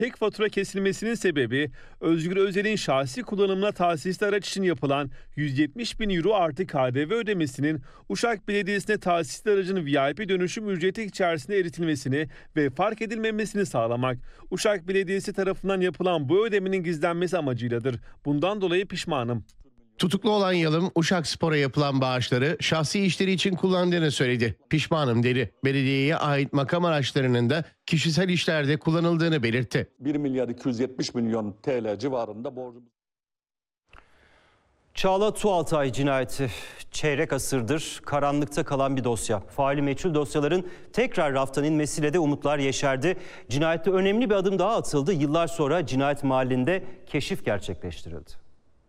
Tek fatura kesilmesinin sebebi Özgür Özel'in şahsi kullanımına tahsisli araç için yapılan 170 bin euro artı KDV ödemesinin Uşak Belediyesi'ne tahsisli aracın VIP dönüşüm ücreti içerisinde eritilmesini ve fark edilmemesini sağlamak. Uşak Belediyesi tarafından yapılan bu ödemenin gizlenmesi amacıyladır. Bundan dolayı pişmanım. Tutuklu olan Yalım, Uşakspor'a yapılan bağışları şahsi işleri için kullandığını söyledi. Pişmanım dedi. Belediyeye ait makam araçlarının da kişisel işlerde kullanıldığını belirtti. 1 milyar 270 milyon TL civarında borcumuz. Çağla Tuğaltay cinayeti çeyrek asırdır karanlıkta kalan bir dosya. Faili meçhul dosyaların tekrar raftan inmesiyle de umutlar yeşerdi. Cinayette önemli bir adım daha atıldı. Yıllar sonra cinayet mahallinde keşif gerçekleştirildi.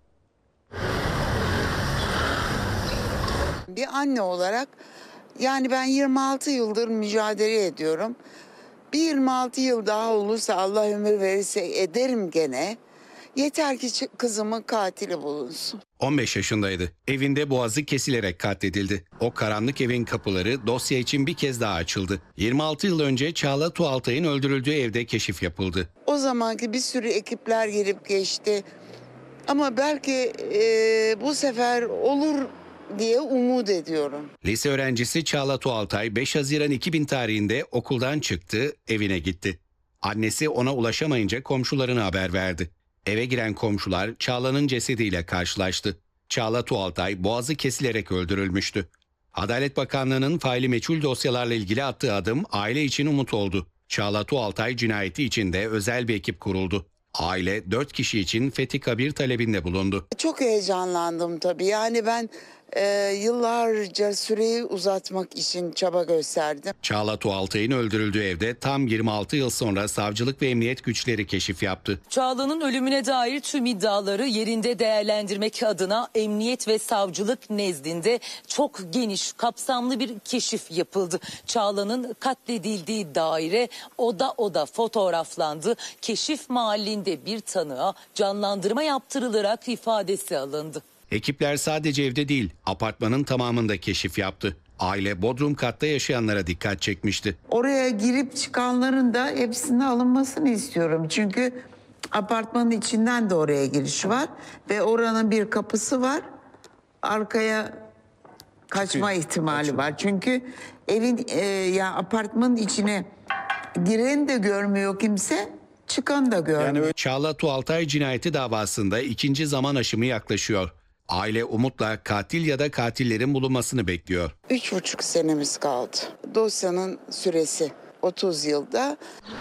Bir anne olarak yani ben 26 yıldır mücadele ediyorum. Bir 26 yıl daha olursa Allah ömür verirse ederim gene. Yeter ki kızımın katili bulunsun. 15 yaşındaydı. Evinde boğazı kesilerek katledildi. O karanlık evin kapıları dosya için bir kez daha açıldı. 26 yıl önce Çağla Tuğaltay'ın öldürüldüğü evde keşif yapıldı. O zamanki bir sürü ekipler gelip geçti. Ama belki bu sefer olur diye umut ediyorum. Lise öğrencisi Çağla Tuğaltay 5 Haziran 2000 tarihinde okuldan çıktı, evine gitti. Annesi ona ulaşamayınca komşularına haber verdi. Eve giren komşular Çağla'nın cesediyle karşılaştı. Çağla Tuğaltay boğazı kesilerek öldürülmüştü. Adalet Bakanlığı'nın faili meçhul dosyalarla ilgili attığı adım aile için umut oldu. Çağla Tuğaltay cinayeti için de özel bir ekip kuruldu. Aile 4 kişi için fethi kabir talebinde bulundu. Çok heyecanlandım tabii. Yani ben yıllarca süreyi uzatmak için çaba gösterdim. Çağla Tuğaltay'ın öldürüldüğü evde tam 26 yıl sonra savcılık ve emniyet güçleri keşif yaptı. Çağla'nın ölümüne dair tüm iddiaları yerinde değerlendirmek adına emniyet ve savcılık nezdinde çok geniş, kapsamlı bir keşif yapıldı. Çağla'nın katledildiği daire oda fotoğraflandı. Keşif mahallinde bir tanığa canlandırma yaptırılarak ifadesi alındı. Ekipler sadece evde değil, apartmanın tamamında keşif yaptı. Aile Bodrum katta yaşayanlara dikkat çekmişti. Oraya girip çıkanların da hepsinin alınmasını istiyorum. Çünkü apartmanın içinden de oraya giriş var. Ve oranın bir kapısı var. Arkaya kaçma ihtimali var. Çünkü evin apartmanın içine giren de görmüyor kimse, çıkan da görmüyor. Çağla Tuğaltay cinayeti davasında ikinci zaman aşımı yaklaşıyor. Aile umutla katil ya da katillerin bulunmasını bekliyor. 3,5 senemiz kaldı. Dosyanın süresi 30 yılda.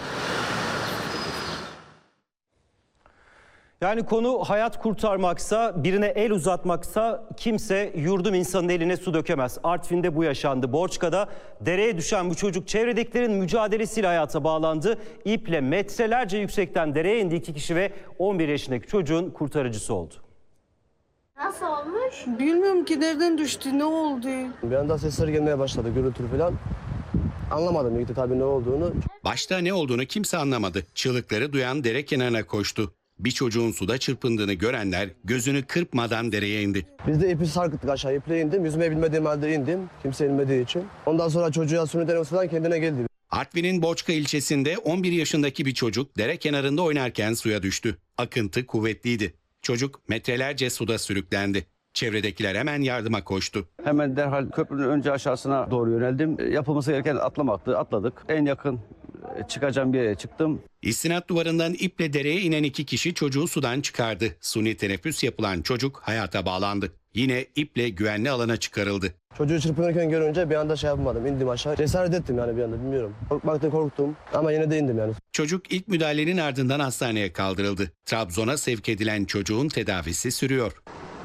Yani konu hayat kurtarmaksa, birine el uzatmaksa kimse yurdum insanın eline su dökemez. Artvin'de bu yaşandı. Borçka'da dereye düşen bu çocuk çevredekilerin mücadelesiyle hayata bağlandı. İple metrelerce yüksekten dereye indi 2 kişi ve 11 yaşındaki çocuğun kurtarıcısı oldu. Nasıl olmuş? Bilmiyorum ki nereden düştü, ne oldu? Bir anda sesler gelmeye başladı, gürültü falan. Anlamadım ilk tabii ne olduğunu. Başta ne olduğunu kimse anlamadı. Çığlıkları duyan dere kenarına koştu. Bir çocuğun suda çırpındığını görenler gözünü kırpmadan dereye indi. Biz de ipi sarkıttık aşağı, iple indim. Yüzmeyi bilmediğim halde indim, kimse inmediği için. Ondan sonra çocuğa suni denemesinden kendine geldi. Artvin'in Borçka ilçesinde 11 yaşındaki bir çocuk dere kenarında oynarken suya düştü. Akıntı kuvvetliydi. Çocuk metrelerce suda sürüklendi. Çevredekiler hemen yardıma koştu. Hemen derhal köprünün önce aşağısına doğru yöneldim. Yapılması gereken atlamaktı, atladık. En yakın çıkacağım bir yere çıktım. İstinat duvarından iple dereye inen 2 kişi çocuğu sudan çıkardı. Suni teneffüs yapılan çocuk hayata bağlandı. Yine iple güvenli alana çıkarıldı. Çocuğu çırpınırken görünce bir anda yapmadım, indim aşağı. Cesaret ettim yani bir anda, bilmiyorum. Korkmaktan korktum ama yine de indim yani. Çocuk ilk müdahalenin ardından hastaneye kaldırıldı. Trabzon'a sevk edilen çocuğun tedavisi sürüyor.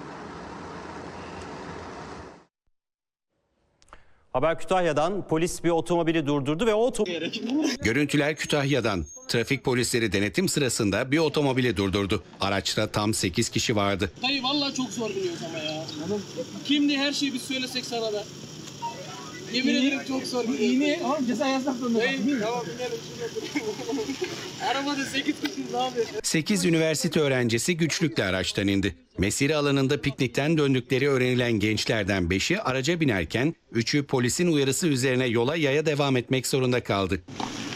Haber Kütahya'dan, polis bir otomobili durdurdu ve Görüntüler Kütahya'dan. Trafik polisleri denetim sırasında bir otomobili durdurdu. Araçta tam 8 kişi vardı. Dayı vallahi çok zor biniyoruz ama ya. Kimdi her şeyi biz söylesek sana da. Yemin ederim çok zor biniyoruz. İğne ama ceza yazmak zorunda. Tamam binelim. Arabada 8 kişiyiz abi. 8 üniversite öğrencisi güçlükle araçtan indi. Mesire alanında piknikten döndükleri öğrenilen gençlerden 5'i araca binerken 3'ü polisin uyarısı üzerine yola yaya devam etmek zorunda kaldı.